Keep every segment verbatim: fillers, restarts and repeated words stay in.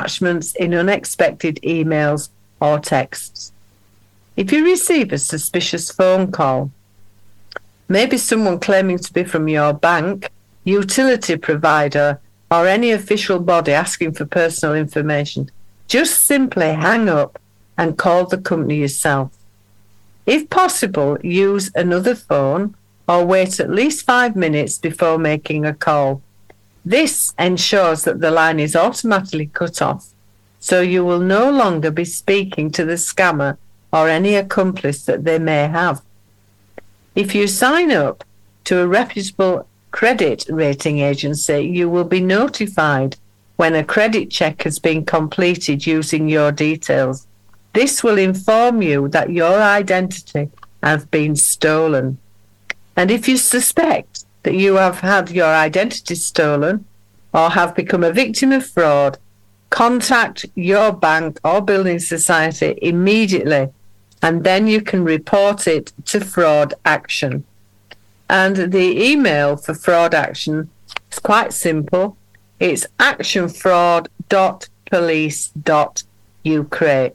attachments in unexpected emails or texts. If you receive a suspicious phone call, maybe someone claiming to be from your bank, utility provider, or any official body asking for personal information, just simply hang up and call the company yourself. If possible, use another phone or wait at least five minutes before making a call. This ensures that the line is automatically cut off, so you will no longer be speaking to the scammer or any accomplice that they may have. If you sign up to a reputable credit rating agency, you will be notified when a credit check has been completed using your details. This will inform you that your identity has been stolen. And if you suspect that you have had your identity stolen or have become a victim of fraud, contact your bank or building society immediately, and then you can report it to Fraud Action. And the email for Fraud Action is quite simple. It's action fraud dot police dot U K.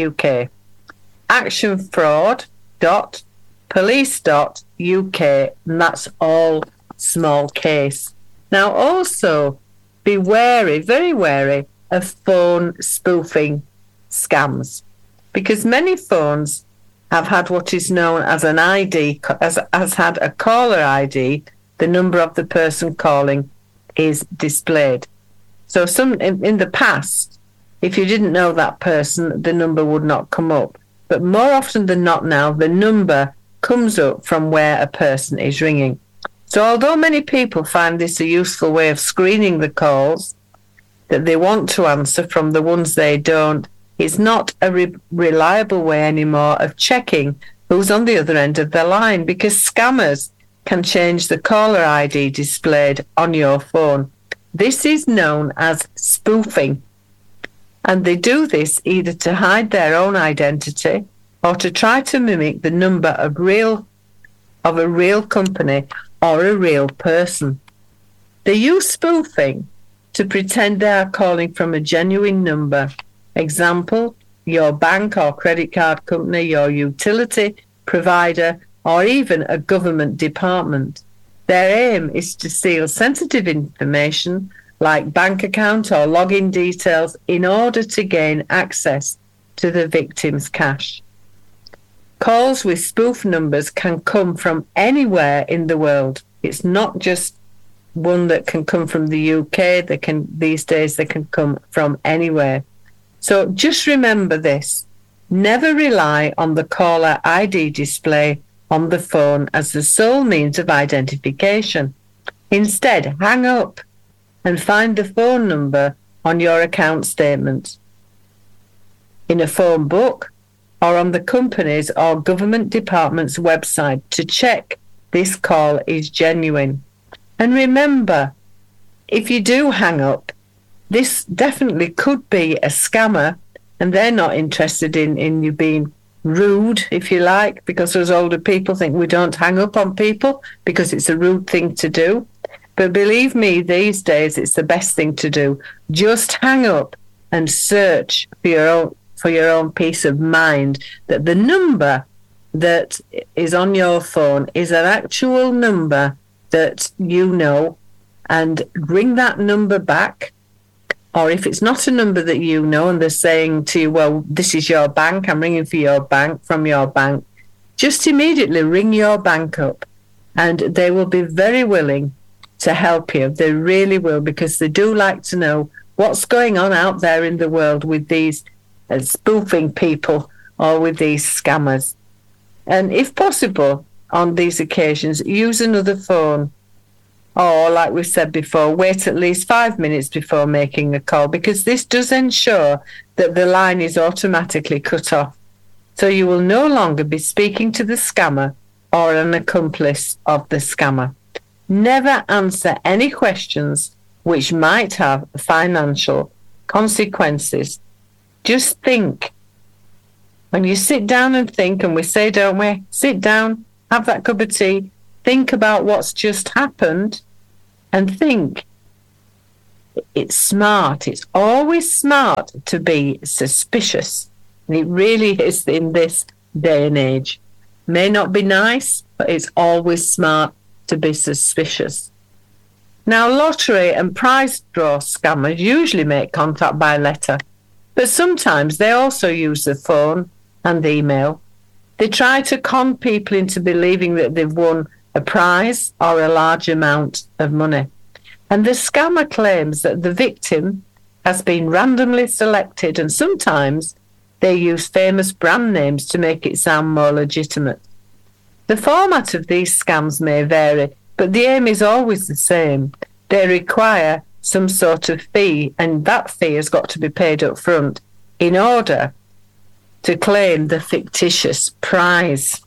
action fraud dot police dot U K, and that's all small case. Now, also be wary, very wary of phone spoofing scams, because many phones have had what is known as an I D, as has had a caller I D. The number of the person calling is displayed. So some in, in the past, if you didn't know that person, the number would not come up. But more often than not now, the number comes up from where a person is ringing. So although many people find this a useful way of screening the calls that they want to answer from the ones they don't, it's not a re- reliable way anymore of checking who's on the other end of the line, because scammers can change the caller I D displayed on your phone. This is known as spoofing. And they do this either to hide their own identity or to try to mimic the number of real of a real company or a real person. They use spoofing to pretend they are calling from a genuine number. Example, your bank or credit card company, your utility provider, or even a government department. Their aim is to steal sensitive information like bank account or login details in order to gain access to the victim's cash. Calls with spoof numbers can come from anywhere in the world. It's not just one that can come from the U K. They can, these days they can come from anywhere. So just remember this. Never rely on the caller I D display on the phone as the sole means of identification. Instead, hang up and find the phone number on your account statement, in a phone book, or on the company's or government department's website to check this call is genuine. And remember, if you do hang up, this definitely could be a scammer, and they're not interested in, in you being rude, if you like, because those older people think we don't hang up on people because it's a rude thing to do. But believe me, these days it's the best thing to do. Just hang up and search for your own, for your own peace of mind that the number that is on your phone is an actual number that you know, and ring that number back. Or if it's not a number that you know and they're saying to you, well, this is your bank, I'm ringing for your bank, from your bank, just immediately ring your bank up and they will be very willing to help you. They really will, because they do like to know what's going on out there in the world with these uh, spoofing people or with these scammers. And if possible, on these occasions, use another phone. Or, like we said before, wait at least five minutes before making a call, because this does ensure that the line is automatically cut off. So you will no longer be speaking to the scammer or an accomplice of the scammer. Never answer any questions which might have financial consequences. Just think. When you sit down and think, and we say, don't we, sit down, have that cup of tea, think about what's just happened, and think, it's smart. It's always smart to be suspicious. And it really is in this day and age. May not be nice, but it's always smart to be suspicious. Now, lottery and prize draw scammers usually make contact by letter, but sometimes they also use the phone and email. They try to con people into believing that they've won a prize or a large amount of money. And the scammer claims that the victim has been randomly selected, and sometimes they use famous brand names to make it sound more legitimate. The format of these scams may vary, but the aim is always the same. They require some sort of fee, and that fee has got to be paid up front in order to claim the fictitious prize.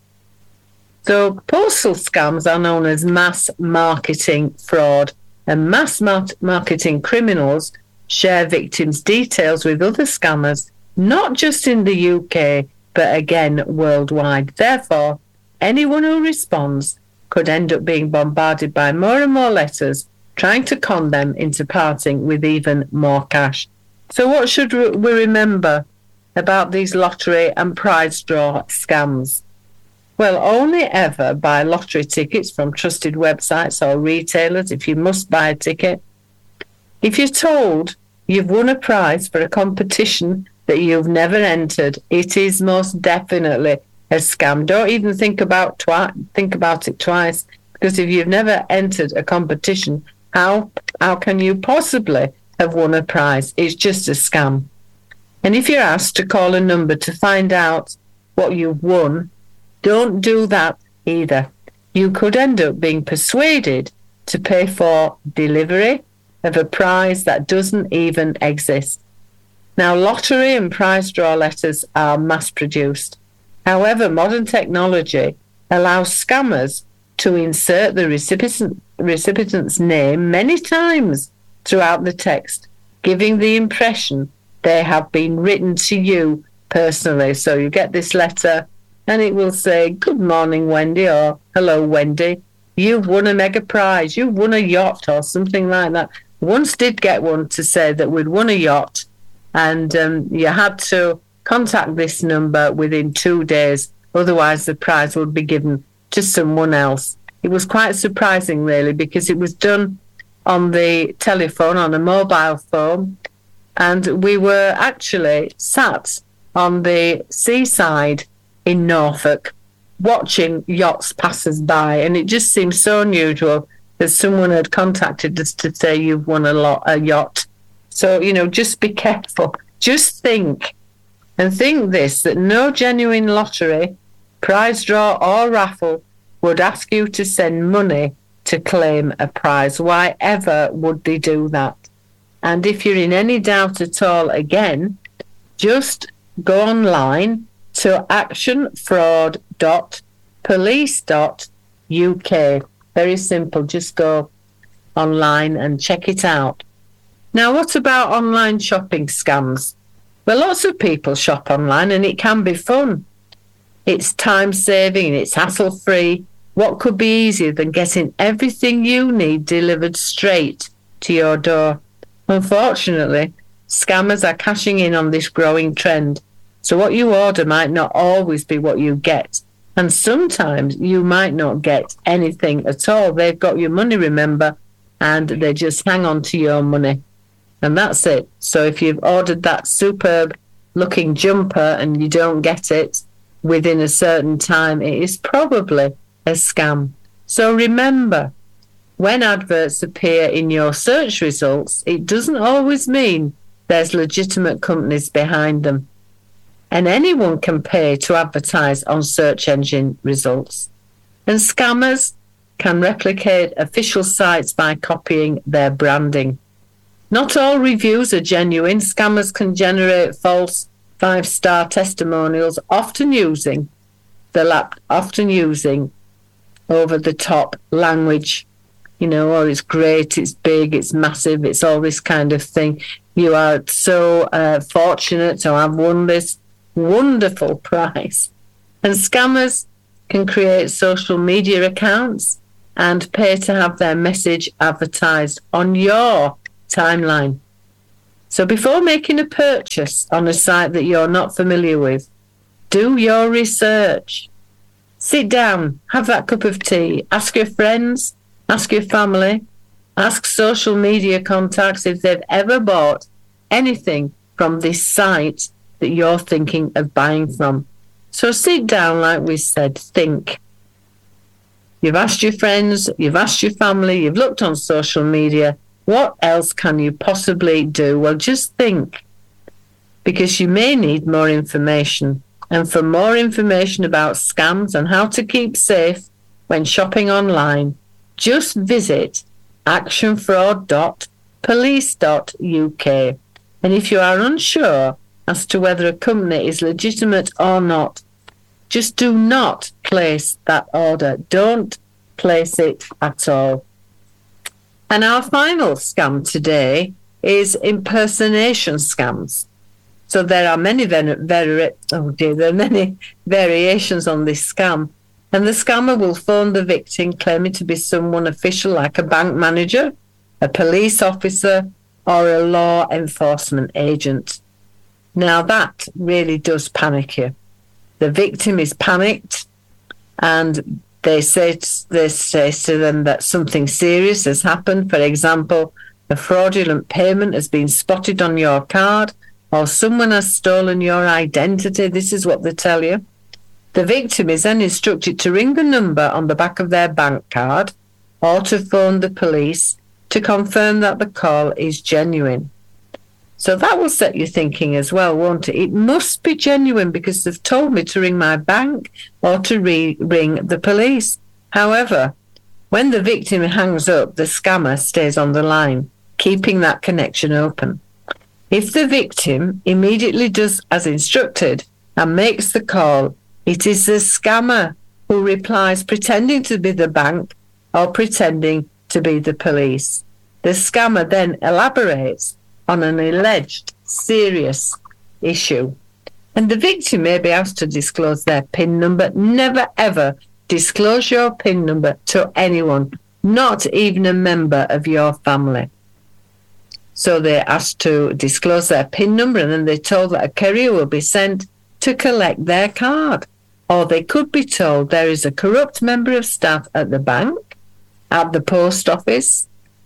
So postal scams are known as mass marketing fraud, and mass marketing criminals share victims' details with other scammers, not just in the U K, but again worldwide. Therefore, anyone who responds could end up being bombarded by more and more letters trying to con them into parting with even more cash. So what should we remember about these lottery and prize draw scams? Well, only ever buy lottery tickets from trusted websites or retailers if you must buy a ticket. If you're told you've won a prize for a competition that you've never entered, it is most definitely a scam. Don't even think about twi- think about it twice, because if you've never entered a competition, how how can you possibly have won a prize? It's just a scam. And if you're asked to call a number to find out what you've won, don't do that either. You could end up being persuaded to pay for delivery of a prize that doesn't even exist. Now, lottery and prize draw letters are mass-produced. However, modern technology allows scammers to insert the recipient, recipient's name many times throughout the text, giving the impression they have been written to you personally. So you get this letter and it will say, "Good morning, Wendy," or "Hello, Wendy. You've won a mega prize. You've won a yacht," or something like that. Once did get one to say that we'd won a yacht, and um, you had to contact this number within two days. Otherwise, the prize would be given to someone else. It was quite surprising, really, because it was done on the telephone, on a mobile phone, and we were actually sat on the seaside in Norfolk watching yachts pass us by, and it just seemed so unusual that someone had contacted us to say you've won a, lot, a yacht. So, you know, just be careful. Just think, and think this, that no genuine lottery, prize draw or raffle would ask you to send money to claim a prize. Why ever would they do that? And if you're in any doubt at all, again, just go online to action fraud dot police dot U K. Very simple. Just go online and check it out. Now, what about online shopping scams? Well, lots of people shop online and it can be fun. It's time-saving, it's hassle-free. What could be easier than getting everything you need delivered straight to your door? Unfortunately, scammers are cashing in on this growing trend. So what you order might not always be what you get. And sometimes you might not get anything at all. They've got your money, remember, and they just hang on to your money. And that's it. So if you've ordered that superb looking jumper and you don't get it within a certain time, it is probably a scam. So remember, when adverts appear in your search results, it doesn't always mean there's legitimate companies behind them. And anyone can pay to advertise on search engine results. And scammers can replicate official sites by copying their branding. Not all reviews are genuine. Scammers can generate false five-star testimonials, often using the lap, often using over-the-top language. You know, oh, it's great, it's big, it's massive, it's all this kind of thing. You are so uh, fortunate to have won this wonderful prize. And scammers can create social media accounts and pay to have their message advertised on your timeline. So before making a purchase on a site that you're not familiar with, do your research. Sit down, have that cup of tea, ask your friends, ask your family, ask social media contacts if they've ever bought anything from this site that you're thinking of buying from. So sit down, like we said, think. You've asked your friends, you've asked your family, you've looked on social media. What else can you possibly do? Well, just think, because you may need more information. And for more information about scams and how to keep safe when shopping online, just visit action fraud dot police dot U K. And if you are unsure as to whether a company is legitimate or not, just do not place that order. Don't place it at all. And our final scam today is impersonation scams. So there are many vari- vari- oh dear, there are many variations on this scam. And the scammer will phone the victim claiming to be someone official like a bank manager, a police officer, or a law enforcement agent. Now that really does panic you. The victim is panicked and they say, they say to them that something serious has happened. For example, a fraudulent payment has been spotted on your card, or someone has stolen your identity. This is what they tell you. The victim is then instructed to ring the number on the back of their bank card or to phone the police to confirm that the call is genuine. So that will set you thinking as well, won't it? It must be genuine because they've told me to ring my bank or to re- ring the police. However, when the victim hangs up, the scammer stays on the line, keeping that connection open. If the victim immediately does as instructed and makes the call, it is the scammer who replies pretending to be the bank or pretending to be the police. The scammer then elaborates on an alleged serious issue. And the victim may be asked to disclose their PIN number. Never, ever disclose your PIN number to anyone, not even a member of your family. So they're asked to disclose their PIN number, and then they're told that a courier will be sent to collect their card. Or they could be told there is a corrupt member of staff at the bank, at the post office,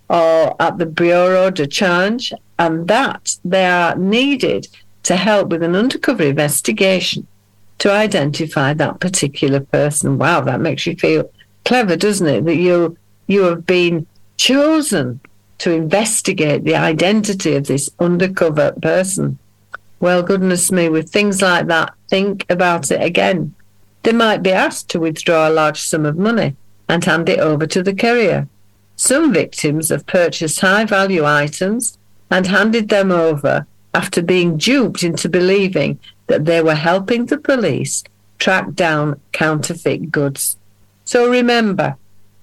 or at the Bureau de Change, and that they are needed to help with an undercover investigation to identify that particular person. Wow, that makes you feel clever, doesn't it? That you you have been chosen to investigate the identity of this undercover person. Well, goodness me, with things like that, think about it again. They might be asked to withdraw a large sum of money and hand it over to the courier. Some victims have purchased high-value items and handed them over after being duped into believing that they were helping the police track down counterfeit goods. So remember,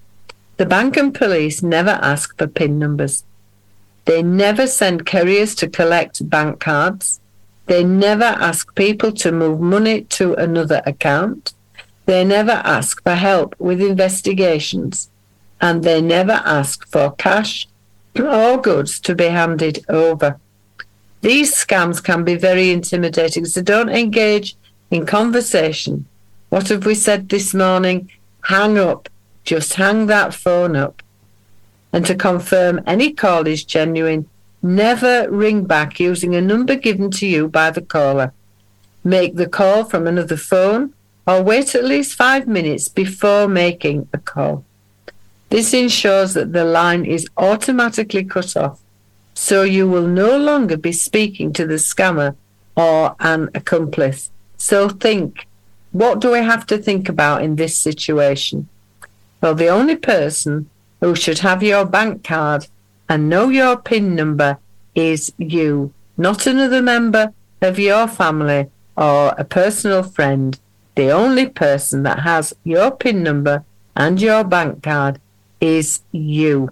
the bank and police never ask for PIN numbers. They never send couriers to collect bank cards. They never ask people to move money to another account. They never ask for help with investigations. And they never ask for cash or goods to be handed over. These scams can be very intimidating, so don't engage in conversation. What have we said this morning? Hang up. Just hang that phone up. And to confirm any call is genuine, never ring back using a number given to you by the caller. Make the call from another phone or wait at least five minutes before making a call. This ensures that the line is automatically cut off, so you will no longer be speaking to the scammer or an accomplice. So think, what do we have to think about in this situation? Well, the only person who should have your bank card and know your PIN number is you, not another member of your family or a personal friend. The only person that has your PIN number and your bank card is you.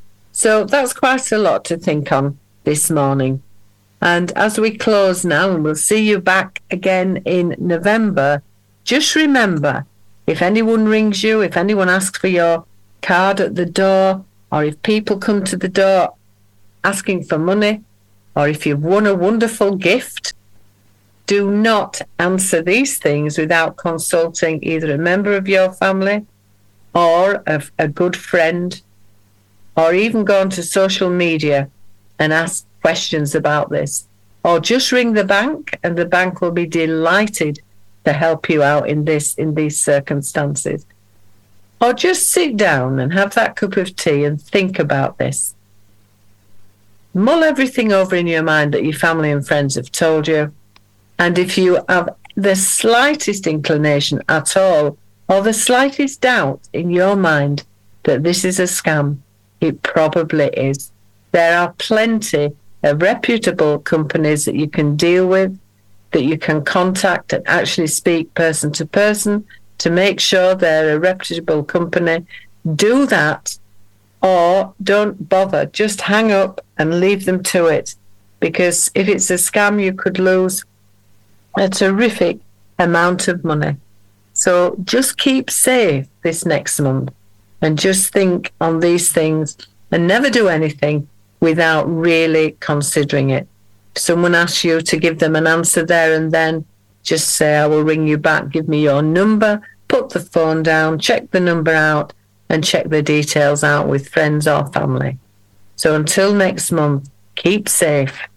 So that's quite a lot to think on this morning. And as we close now, and we'll see you back again in November, just remember, if anyone rings you, if anyone asks for your card at the door, or if people come to the door asking for money, or if you've won a wonderful gift, do not answer these things without consulting either a member of your family or a, a good friend, or even go onto social media and ask questions about this. Or just ring the bank, and the bank will be delighted to help you out in this in these circumstances. Or just sit down and have that cup of tea and think about this. Mull everything over in your mind that your family and friends have told you. And if you have the slightest inclination at all, or the slightest doubt in your mind that this is a scam, it probably is. There are plenty of reputable companies that you can deal with, that you can contact and actually speak person to person to make sure they're a reputable company. Do that, or don't bother. Just hang up and leave them to it, because if it's a scam, you could lose a terrific amount of money. So just keep safe this next month and just think on these things and never do anything without really considering it. If someone asks you to give them an answer there and then, just say, I will ring you back, give me your number, put the phone down, check the number out, and check the details out with friends or family. So until next month, keep safe.